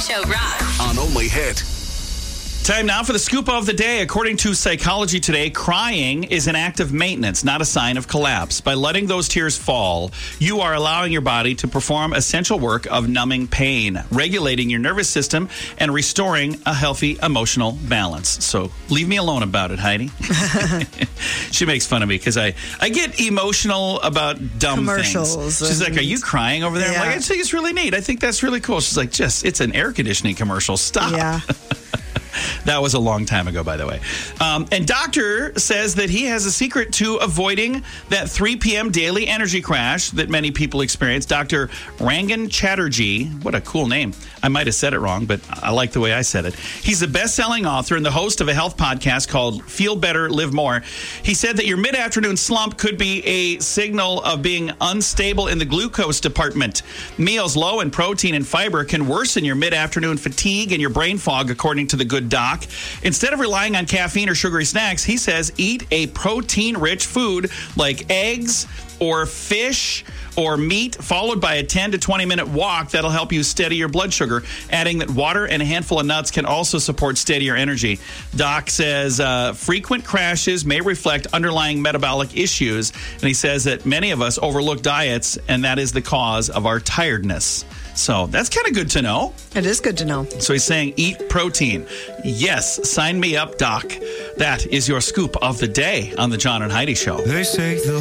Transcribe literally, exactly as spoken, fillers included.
Show rocks. On Only Hit. Time now for the scoop of the day. According to Psychology Today, crying is an act of maintenance, not a sign of collapse. By letting those tears fall, you are allowing your body to perform essential work of numbing pain, regulating your nervous system, and restoring a healthy emotional balance. So leave me alone about it, Heidi. She makes fun of me because I, I get emotional about dumb Commercials things. She's like, are you crying over there? Yeah. I'm like, I think it's really neat. I think that's really cool. She's like, Jess, it's an air conditioning commercial. Stop. Yeah. That was a long time ago, by the way. Um, and Doctor says that he has a secret to avoiding that three p.m. daily energy crash that many people experience. Doctor Rangan Chatterjee, what a cool name. I might have said it wrong, but I like the way I said it. He's a best-selling author and the host of a health podcast called Feel Better, Live More. He said that your mid-afternoon slump could be a signal of being unstable in the glucose department. Meals low in protein and fiber can worsen your mid-afternoon fatigue and your brain fog, according to the Good Doc. Instead of relying on caffeine or sugary snacks, he says eat a protein-rich food like eggs or fish or meat, followed by a ten to twenty minute walk that'll help you steady your blood sugar, adding that water and a handful of nuts can also support steadier energy. Doc says uh, frequent crashes may reflect underlying metabolic issues, and he says that many of us overlook diets, and that is the cause of our tiredness. So that's kind of good to know. It is good to know. So he's saying eat protein. Yes, sign me up, Doc. That is your scoop of the day on the John and Heidi Show. They say the